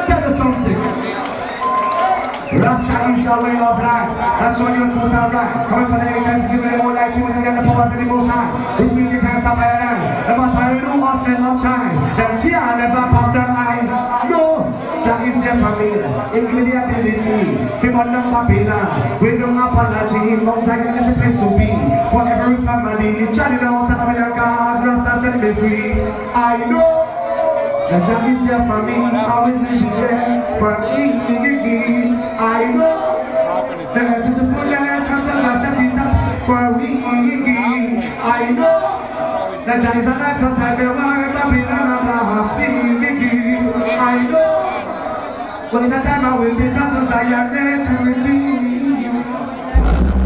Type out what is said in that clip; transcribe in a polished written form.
tell you something. Rasta is the way of life. That's all your truth and right. Coming from the HIC, giving the whole light, unity and the powers of the Most High. Which means you can't stop by your eye. No matter you do us and long time, them can't never pop them eye. No, that is their family. Including the ability. People don't pop in land. We don't apology. Mount Zion is the place to be. For every family. Johnny out of a million cars. Rasta set me free. I know. The Jah is here for me, always will be there for me. I know that is the fullness and so I set it up for me. I know that Jah is alive, so tell me why Babylon and last me. I know when it's a time I will be taught to Zion.